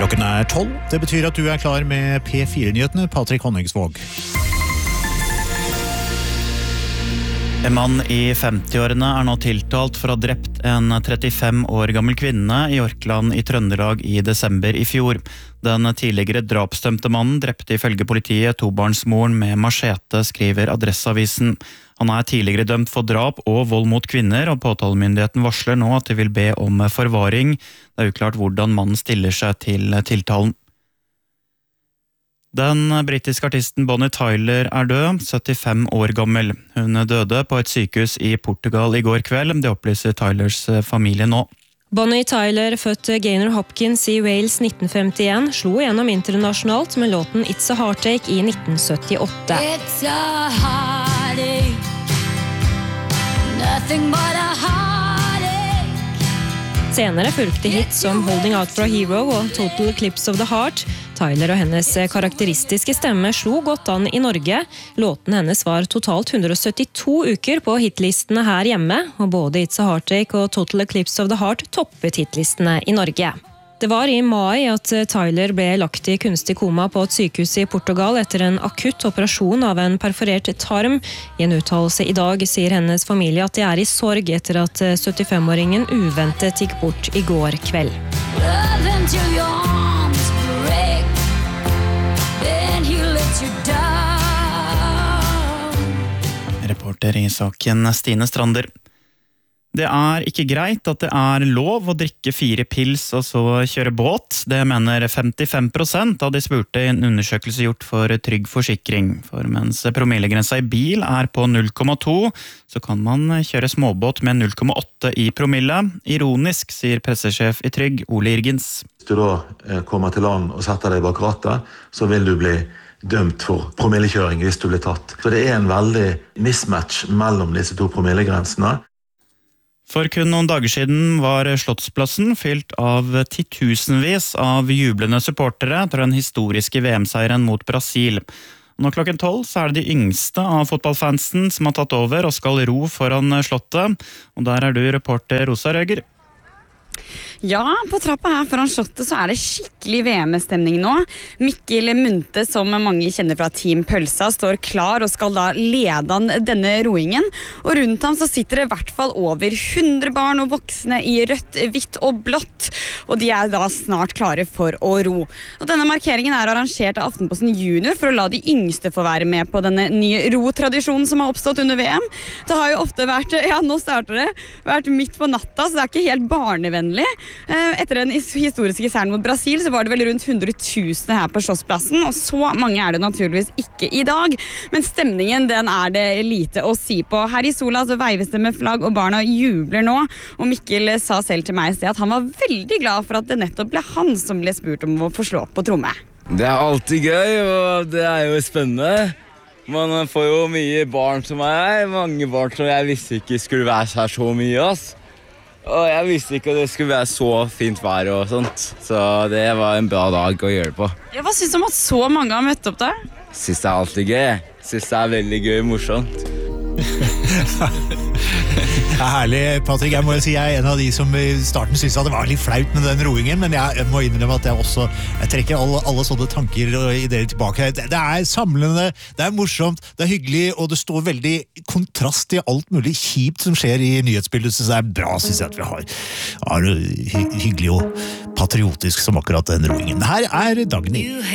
Klokken 12. Det betyr at du klar med P4-nyhetene, Patrick Honningsvåg. En mann i 50-årene nå tiltalt for å ha drept en 35 år gammel kvinne i Orkland i Trøndelag i desember i fjor. Den tidligere drapsdømte mannen drepte ifølge politiet tobarnsmoren med machete, skriver Adresseavisen. Han tidligere dømt for drap og vold mot kvinner, og påtalemyndigheten varsler nå at de vil be om forvaring. Det uklart hvordan mannen stiller seg til tiltalen. Den britiske artisten Bonnie Tyler død, 75 år gammel. Hun døde på et sykehus i Portugal i går kveld, det opplyser Tylers familie nå. Bonnie Tyler, født Gaynor Hopkins i Wales 1951, slo gjennom internasjonalt med låten It's a Heartache i 1978. It's a heartache, nothing but a heartache. Senere fulgte hits som Holding Out for a Hero og Total Eclipse of the Heart. Tyler og hennes karakteristiske stemme slo godt an i Norge. Låten hennes var totalt 172 uker på hitlistene her hjemme, og både It's a Heartache og Total Eclipse of the Heart toppet hitlistene i Norge. Det var i mai at Tyler ble lagt i kunstig koma på et sykehus i Portugal etter en akutt operasjon av en perforert tarm. I en uttalelse i dag sier hennes familie at de i sorg etter at 75-åringen uventet gikk bort i går kveld. Love until your arms break, then he lets you down. Reporter i saken Stine Strander. Det ikke greit at det lov å drikke 4 pils og så kjøre båt. Det mener 55% av de spurte i en undersøkelse gjort for Trygg Forsikring. For mens promillegrensa i bil på 0,2, så kan man kjøre småbåt med 0,8 i promille. Ironisk, sier pressesjef i Trygg, Ole Irgens. Hvis du da kommer til land og setter deg bak rattet, så vil du bli dømt for promillekjøring hvis du blir tatt. Så det en veldig mismatch mellom disse to promillegrensene. For kun noen dager siden var Slottsplassen fylt av titusenvis av jublende supportere etter den historiske VM-seieren mot Brasil. Nå klokken 12 så det de yngste av fotballfansen som har tatt over og skal ro foran Slottet. Og der du reporter Rosa Røger. Ja, på trappa her foran Slottet så det skikkelig VM-stemning nå. Mikkel Munte, som mange kjenner fra Team Pølsa, står klar og skal da lede denne roingen. Og rundt ham så sitter det i hvert fall over 100 barn og voksne i rødt, hvitt og blått. Og de da snart klare for å ro. Og denne markeringen arrangert av Aftenposten Junior for å la de yngste få være med på denne nye rotradisjonen som har oppstått under VM. Det har jo ofte vært, nå starter det, vært midt på natta, så det ikke helt barnevennlig. Etter den historiske seieren mot Brasil så var det vel rundt 100 000 her på Slottsplassen, og så mange det naturligvis ikke i dag. Men stemningen den det lite å si på. Her i sola så veives det med flagg, og barna jubler nå. Og Mikkel sa selv til meg i sted at han var veldig glad for at det nettopp ble han som ble spurt om å få slå på tromme. Det alltid gøy, og det jo spennende. Man får jo mye barn som her, mange barn som jeg visste ikke skulle være her så mye, ass. Og jeg visste ikke at det skulle være så fint vær og sånt, så det var en bra dag å gjøre det på. Ja, hva synes du om at så mange har møtt opp der? Synes det alltid gøy. Synes det veldig gøy, morsomt. Herlig, Patrick. Jeg må jo si jeg en av de som i starten synes at det var litt flaut med den roingen, men jeg må innrømme at jeg trekker alle sånne tanker og ideer tilbake. Det samlende, det morsomt, det hyggelig, og det står veldig kontrast til alt mulig kjipt som skjer i nyhetsbildet, så det bra, synes jeg, at vi har hyggelig og patriotisk som akkurat den roingen. Her Dagny.